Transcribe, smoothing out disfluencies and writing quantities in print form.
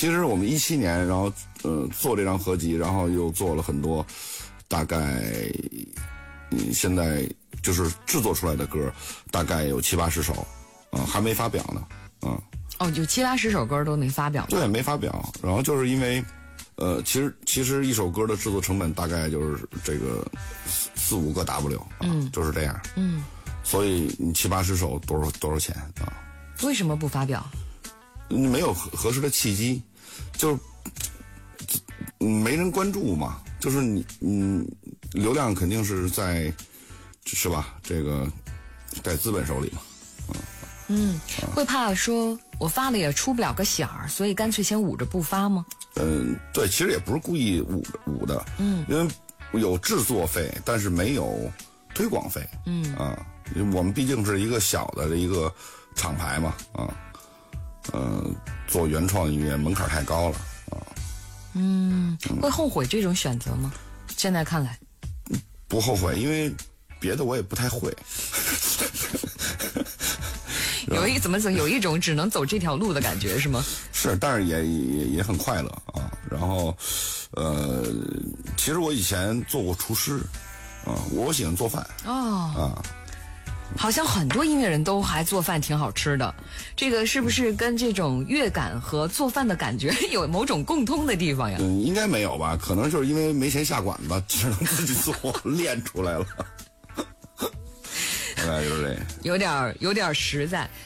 其实我们17年，然后做这张合集，然后又做了很多，大概现在就是制作出来的歌，大概有70-80首，还没发表呢， 哦，有70-80首歌都没发表。 对，没发表。然后就是因为，其实一首歌的制作成本大概就是这个4-5个 W，就是这样，所以你70-80首多少钱啊？ 为什么不发表？ 你没有合适的契机，就是没人关注嘛，就是你流量肯定是是吧？这个在资本手里嘛。 会怕说我发了也出不了个响儿，所以干脆先捂着不发吗？ 对，其实也不是故意捂的，因为有制作费，但是没有推广费，我们毕竟是一个小的一个厂牌嘛，做原创音乐门槛太高了， 会后悔这种选择吗？现在看来， 不后悔，因为别的我也不太会。 有一种只能走这条路的感觉是吗？ 是，但是也很快乐啊。然后，其实我以前做过厨师，我喜欢做饭。 好像很多音乐人都还做饭挺好吃的，这个是不是跟这种乐感和做饭的感觉有某种共通的地方呀？ 应该没有吧？可能就是因为没钱下馆子，只能自己做，练出来了。大概就是这样， 有点实在。